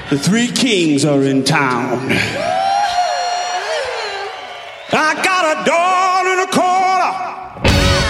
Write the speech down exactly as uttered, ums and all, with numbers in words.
The three kings are in town. I got a dog.